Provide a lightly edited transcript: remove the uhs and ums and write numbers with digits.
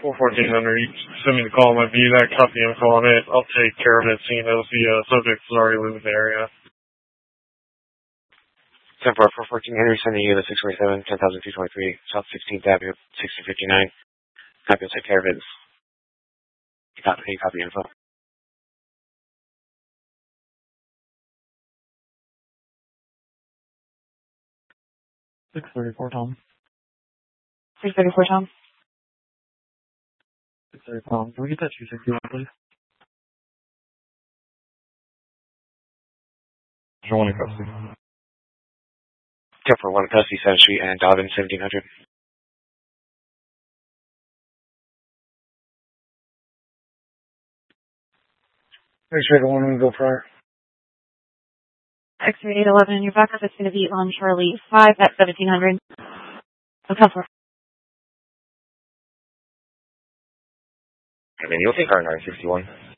41400, you send me the call, my VDAC, copy info on it. I'll take care of it, seeing as the subject is already leaving the area. 10-4, 414 Henry, sending you the 647, 10,223, South 16th Avenue, 1659. Happy to take care of it. Copy info. 634, Tom. 634, Tom. 634, Tom. Can we get that 261, please? There's one in custody. 10-4, 1 Custody, 7th Street, and Dobbin, 1700. X-ray 1, go prior. X-ray 811 in your backup is going to be on Charlie 5 at 1700. Okay, for. I mean, you'll think our 961.